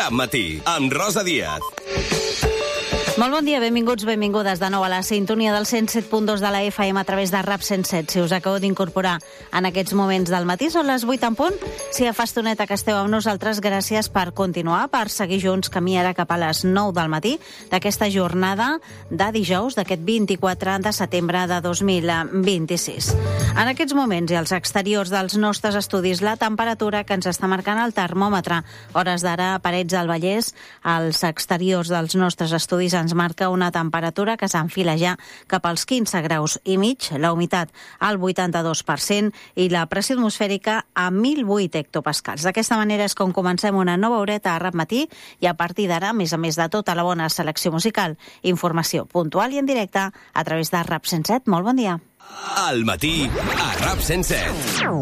Rap Matí, amb Rosa Díaz. Molt bon dia, benvinguts, benvingudes de nou a la sintonia del 107.2 de la FM a través de Rap 107. Si us acabeu d'incorporar en aquests moments del matí, són les 8 en punt. Si ja fa estoneta que esteu amb nosaltres, gràcies per continuar, per seguir junts camí ara cap a les 9 del matí d'aquesta jornada de dijous, d'aquest 24 de setembre de 2026. En aquests moments i als exteriors dels nostres estudis, la temperatura que ens està marcant el termòmetre. Hores d'ara, a Parets del Vallès, als exteriors dels nostres estudis ens marca una temperatura que s'enfila ja cap als 15 graus i mig, la humitat al 82% i la pressió atmosfèrica a 1.008 hectopascals. D'aquesta manera és com comencem una nova horeta a Rap Matí i a partir d'ara, a més de tota la bona selecció musical, informació puntual i en directe a través de Rap 107. Molt bon dia. Al matí a Rap 107.